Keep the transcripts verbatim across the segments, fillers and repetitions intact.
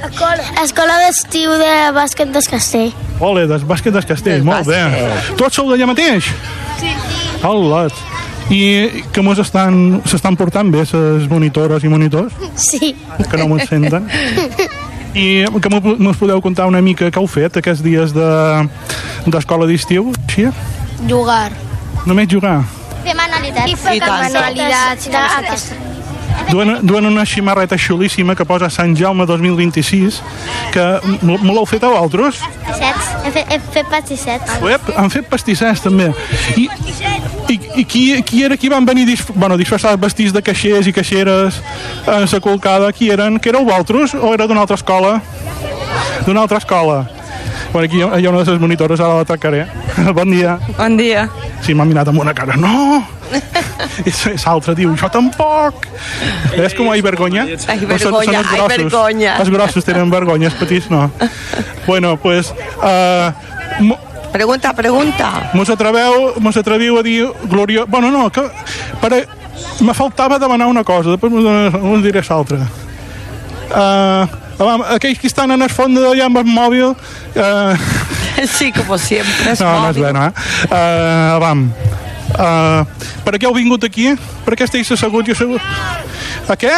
Escola d'estiu de bàsquet del Castell. Ole, del bàsquet del Castell, molt bé. Tots sou d'allà mateix? Sí. Hola. I que mos estan, s'estan portant bé les monitores i monitors? Sí. Que no mos senten? I que mos podeu contar una mica què heu fet aquests dies de, d'escola d'estiu? Així? Jugar. Només jugar? Fer manualitats. I fer manualitats. Duen, duen una ximarreta xulíssima que posa Sant Jaume dos mil vint-i-sis, que me l'heu fet a vosaltres? Pastissets. Hem fet, hem fet pastissets. Uep, han fet pastissets també. I, i, i qui, qui era qui van venir disf bueno, disfressats, vestits de caixers i caixeres a la colcada? Qui eren? Que éreu vosaltres o era d'una altra escola? D'una altra escola. Bueno, aquí hi ha una de les monitores, ara la tracaré. Bon dia. Bon dia. Sí, m'ha mirat amb una cara. No! I l'altre diu, jo tampoc. És com, ai, vergonya? Ai, vergonya, ai, vergonya. Els grossos tenen vergonya, els petits no. Bueno, pues... Uh, pregunta, pregunta. Mos atreveu, mos atreviu a dir gloriós... Bueno, no, que... Per... Me faltava demanar una cosa, després us diré l'altra. Uh, aquells que estan en el fons d'allà amb el mòbil... Uh... Sí, com sempre, és no, mòbil. No, és bé, no, eh? Uh, vam... Uh, per què heu vingut aquí? Per què esteu asseguts i asseguts? A què?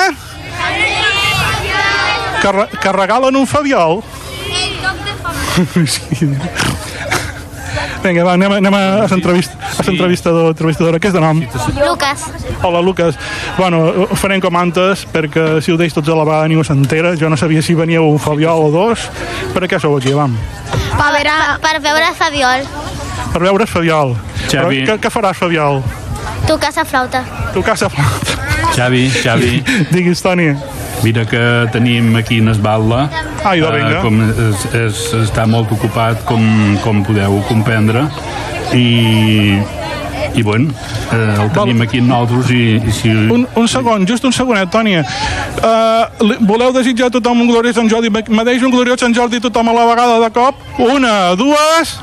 Que, re que regalen un Fabiol? El toc de Fabiol. Sí. Vinga, va, anem, anem a l'entrevistador, entrevistadora. Què és de nom? Lucas. Hola, Lucas. Bueno, ho farem com antes, perquè si ho deix tots a la vegada ningú s'entera. Jo no sabia si veníeu un Fabiol o dos. Per què sou aquí, vam? Per veure, per veure Fabiol. Per veure Fabiol. Xavi. Però, què, què faràs, Fabiol? Tocar la flauta. Tocar la flauta. Xavi, Xavi. Digues, Toni. Mira que tenim aquí en Esbalda. Ai, doncs vinga. Uh, com és, és, està molt ocupat, com, com podeu comprendre. I, i bueno, eh, el tenim aquí amb nosaltres i, i si... Un, un segon, just un segonet, Tònia. Uh, voleu desitjar a tothom un gloriós Sant Jordi? Me deix un gloriós Sant Jordi a tothom a la vegada de cop? Una, dues...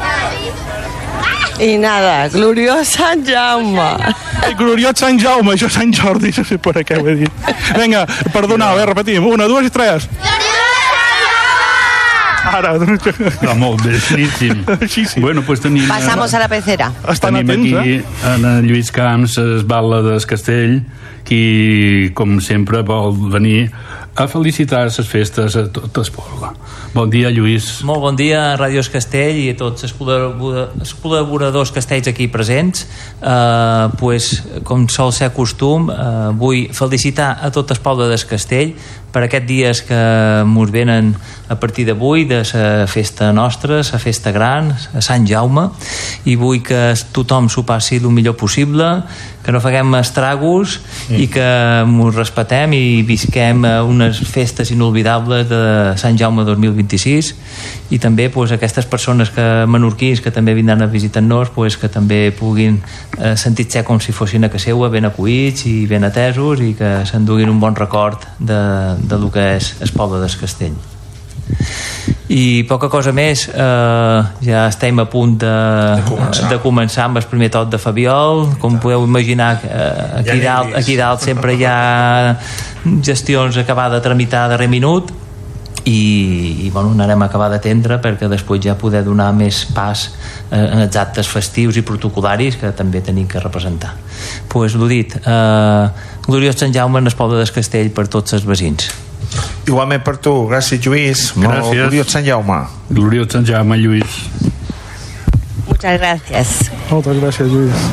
I nada, gloriós Sant Jaume. Ai, gloriós Sant Jaume, jo Sant Jordi, no sé per què ho he dit. Vinga, perdoneu, eh, repetim. Una, dues i tres. Ara. Però molt bé, boníssim. Sí, sí. Bueno, pues tenim... Pasamos a la pecera. Estan tenim atents, aquí eh? en Lluís Camps, Esbalda del Castell, qui, com sempre, vol venir a felicitar les festes a tot el poble. Bon dia, Lluís. Molt bon dia a Ràdios Castell i a tots els col·laboradors castells aquí presents. Eh, pues, com sol ser costum, eh, vull felicitar a tot el poble del Castell per aquests dies que mos venen a partir d'avui, de la festa nostra, la festa gran, a Sant Jaume, i vull que tothom s'ho passi el millor possible, que no faguem estragos mm. i que mos respetem i visquem unes festes inolvidables de Sant Jaume dos mil vint-i-sis, i també pues, aquestes persones que, menorquins que també vindran a visitar-nos, pues, que també puguin eh, sentir-se com si fossin a casa seva, ben acollits i ben atesos, i que s'enduguin un bon record de, de lo que és el poble del Castell. I poca cosa més, eh, ja estem a punt de, de, començar. de començar amb el primer tot de Fabiol. Com podeu imaginar, eh, aquí, ja dalt, aquí dalt sempre hi ha gestions a acabar de tramitar a darrer minut, i, i bueno, anarem a acabar d'atendre perquè després ja poder donar més pas eh, en els actes festius i protocolaris que també tenim que representar. Pues l'ho dit, eh, gloriós Sant Jaume en el poble del Castell per tots els veïns. Igualment per tu, gràcies Lluís. Molt gloriós Sant Jaume. Gloriós Sant Jaume, Lluís. Muchas gracias. Moltes gràcies, Lluís.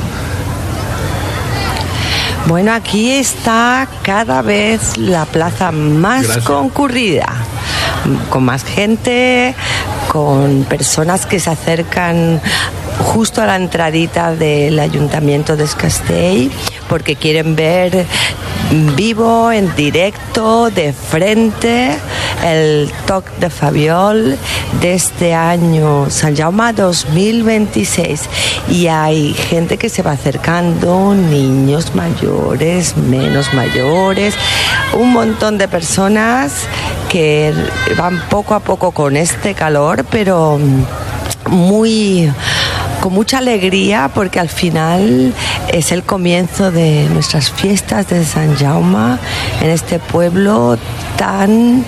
Bueno, aquí está cada vez la plaza más Gracias. concurrida, con más gente, con personas que se acercan justo a la entradita del Ayuntamiento de Castell, porque quieren ver vivo, en directo, de frente, el toc de Fabiol de este año, Sant Jaume dos mil veintiséis. Y hay gente que se va acercando, niños mayores, menos mayores, un montón de personas que van poco a poco con este calor, pero muy... con mucha alegría, porque al final es el comienzo de nuestras fiestas de Sant Jaume en este pueblo tan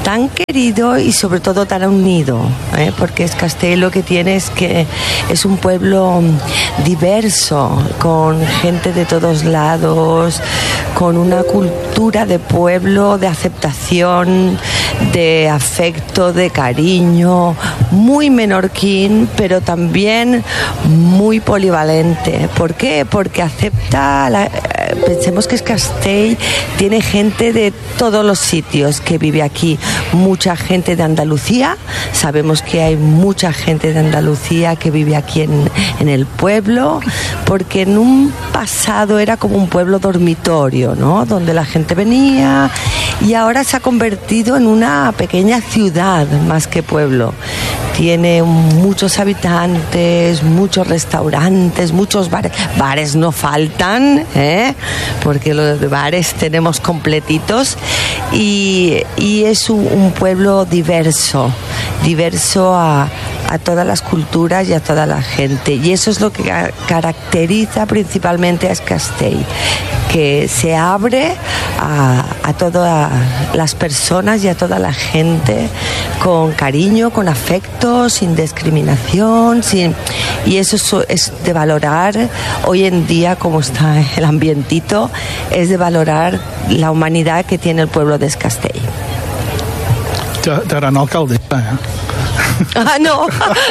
tan querido y sobre todo tan unido, ¿eh? Porque es Castell lo que tiene es que es un pueblo diverso, con gente de todos lados, con una cultura de pueblo, de aceptación, de afecto, de cariño, muy menorquín, pero también muy polivalente. ¿Por qué? Porque acepta, la, pensemos que es Castell, tiene gente de todos los sitios que vive aquí, mucha gente de Andalucía, sabemos que hay mucha gente de Andalucía que vive aquí en, en el pueblo, porque en un pasado era como un pueblo dormitorio, ¿no? Donde la gente venía y ahora se ha convertido en una pequeña ciudad más que pueblo. Tiene muchos habitantes, muchos restaurantes, muchos bares. Bares no faltan, ¿eh? Porque los bares tenemos completitos. Y, y es un, un pueblo diverso, diverso a, a todas las culturas y a toda la gente. Y eso es lo que caracteriza principalmente a Castell, que se abre a, a todas las personas y a toda la gente con cariño, con afecto, sin discriminación, sin... y eso es de valorar hoy en día, como está el ambientito, es de valorar la humanidad que tiene el pueblo de Castell. T'agrada alcaldessa, eh? Ah, no.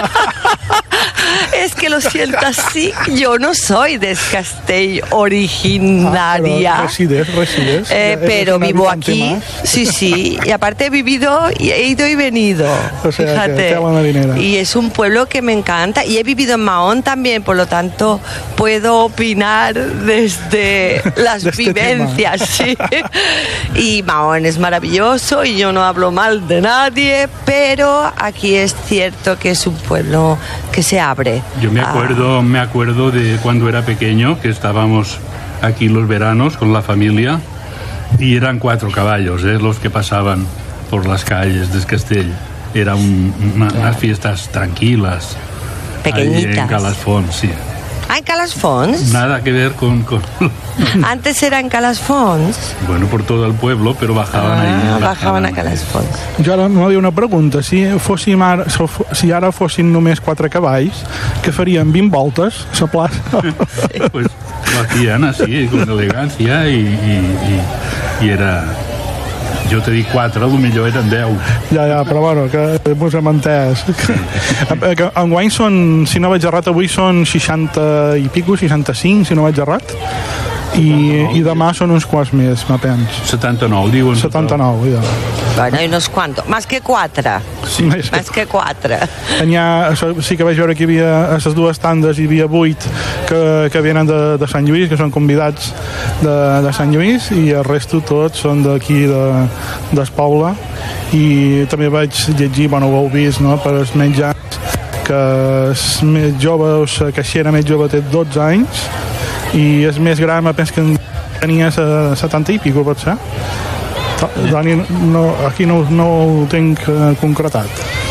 Es que lo siento así, yo no soy de Castell originaria. Ah, resides, resides. Eh, pero vivo aquí. Más. Sí, sí. Y aparte he vivido y he ido y venido. O sea, fíjate. Que y es un pueblo que me encanta. Y he vivido en Mahón también, por lo tanto puedo opinar desde las de vivencias. Este sí. Y Mahón es maravilloso y yo no hablo mal de nadie, pero aquí es cierto que es un pueblo que se abre. Yo me acuerdo, ah. me acuerdo de cuando era pequeño, que estábamos aquí los veranos con la familia y eran cuatro caballos, ¿eh? Los que pasaban por las calles de Castell. Eran un, una, unas fiestas tranquilas. Pequeñitas. En Calasfons, sí. ¿Ah, en Calasfons? Nada que ver con... con... Antes era en Calasfons. Bueno, por todo el pueblo, però bajaven ah, ahí. Bajaven, bajaven a Calasfons. Jo ara m'havia una pregunta. Si, fóssim ara, si ara fossin només quatre cavalls, què farien? vint voltes a la plaça? Sí. Pues lo hacían así, con elegancia y, y, y, y era... Jo t'he dit quatre, potser eren deu. Ja, ja, però bueno, que mos hem entès. Que enguany són, si no vaig errat, avui són seixanta i pico, seixanta-cinc, si no vaig errat. I, i demà són uns quants més, me pens. setanta-nou, diuen. setanta-nou, ja. Bueno, y unos cuantos. Más que quatre. Sí. Més, Més que quatre. Tenia, sí que vaig veure que hi havia, a les dues tandes hi havia vuit que, que venen de, de Sant Lluís, que són convidats de, de Sant Lluís, i el resto tots són d'aquí, de, d'Espoula. I també vaig llegir, bueno, ho heu vist, no?, per els menjars, que és més jove, o la caixera més jove té dotze anys, i és més gran, me penso que tenia setanta i pico, pot ser? Dani, no, aquí no, no ho tenc eh, concretat.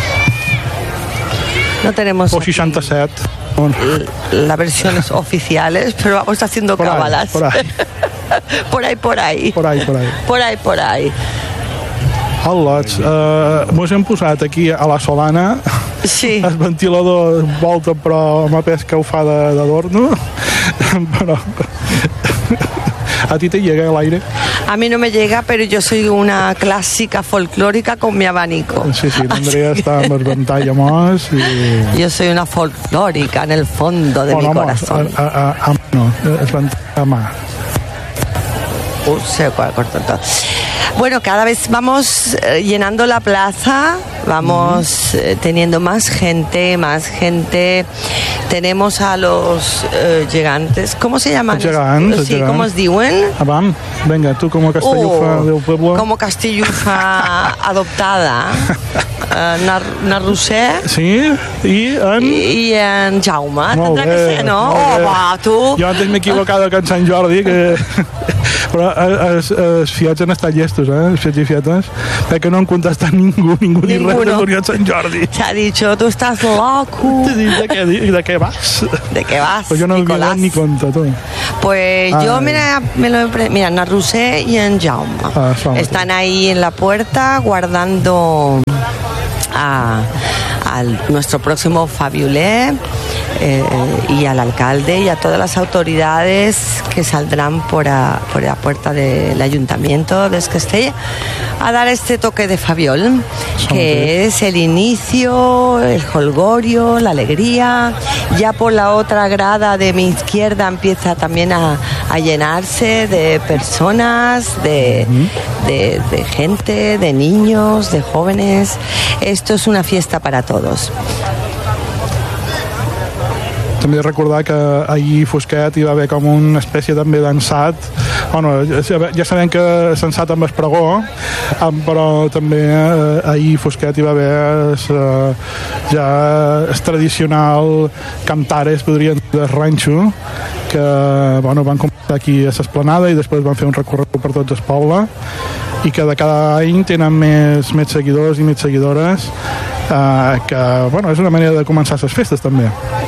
No tenemos o seixanta-set. Las versiones oficiales, pero vamos haciendo por cábalas. Ahí, por, ahí. por ahí, por ahí. Por ahí, por ahí. Por ahí, por ahí. Al·lots, eh, mos hem posat aquí a la Solana. Sí. El ventilador volta, però m'ha pes que ho fa d'adorno. Però... ¿A ti te llega el aire? A mí no me llega, pero yo soy una clásica folclórica con mi abanico. Sí, sí, Andrea està amb el ventall a mos. I... Yo soy una folclórica en el fondo de oh, mi no, corazón. A, a, a, a, no, el ventall a mà. Uh, se cortó todo. Bueno, cada vez vamos eh, llenando la plaza, vamos uh-huh. eh, teniendo más gente, más gente. Tenemos a los eh, gigantes. ¿Cómo se llaman? Gegants, sí, ¿cómo os diuen? Ah, vam, venga, tú como castellufa uh, del pueblo. Como castellufa adoptada. en na, na Roser. Sí, i en... I, i en Jaume, molt tindrà bé, que ser, no? Oh, va, tu... Jo antes m'he equivocat que en Sant Jordi, que... Però els, els fiats han estat llestos, eh? Els fiats i fiates. Perquè no han contestat ningú, ningú ni res de Gloriós Sant Jordi. Se ha dicho, tu estàs loco. ¿De qué, de qué vas? ¿De qué vas, Pues yo no Nicolás? me ni cuenta, tú. Pues Ay. yo me, la, me lo he... Pre Mira, Ana Roser y en Jaume. Ah, están ahí en la puerta guardando a, a nuestro próximo Fabiolet. Eh, y al alcalde y a todas las autoridades que saldrán por, a, por la puerta del ayuntamiento de Escastell a dar este toque de Fabiol, que es el inicio, el jolgorio, la alegría. Ya por la otra grada de mi izquierda empieza también a, a llenarse de personas, de, de, de gente, de niños, de jóvenes. Esto es una fiesta para todos. També recordar que ahir Fosquet hi va haver com una espècie també d'ensat. Bueno, ja sabem que s'ensat amb el pregó, però també eh, ahir Fosquet hi va haver eh, ja el tradicional cantares, podríem dir, del ranxo, que bueno, van començar aquí a l'esplanada i després van fer un recorregut per tots el poble i que de cada any tenen més, més seguidors i més seguidores, eh, que bueno, és una manera de començar les festes també.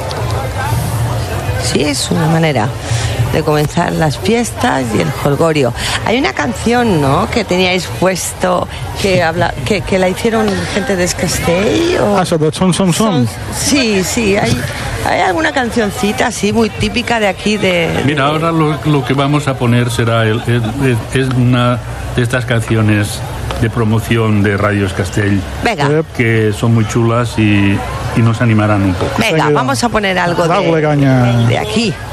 Sí, es una manera de comenzar las fiestas y el jolgorio. Hay una canción, ¿no?, que teníais puesto que habla que, que la hicieron gente de Escastell. O... Ah, sobre Som Som Som. Sí, sí, hay, hay alguna cancioncita así muy típica de aquí de... de... Mira, ahora lo, lo que vamos a poner será el, el, el, es una de estas canciones de promoción de Radio Escastell. Venga. Que son muy chulas y, y nos animarán un poco. Venga, vamos a poner algo de, Dale caña. de aquí.